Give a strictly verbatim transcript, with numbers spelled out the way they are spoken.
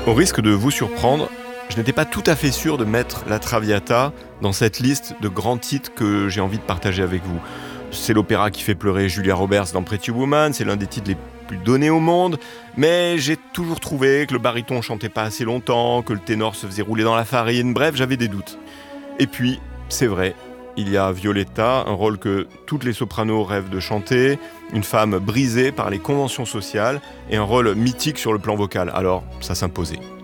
Au risque de vous surprendre, je n'étais pas tout à fait sûr de mettre La Traviata dans cette liste de grands titres que j'ai envie de partager avec vous. C'est l'opéra qui fait pleurer Julia Roberts dans Pretty Woman, c'est l'un des titres les plus donnés au monde, mais j'ai toujours trouvé que le baryton chantait pas assez longtemps, que le ténor se faisait rouler dans la farine, bref, j'avais des doutes. Et puis, c'est vrai, il y a Violetta, un rôle que toutes les sopranos rêvent de chanter, une femme brisée par les conventions sociales et un rôle mythique sur le plan vocal, alors ça s'imposait.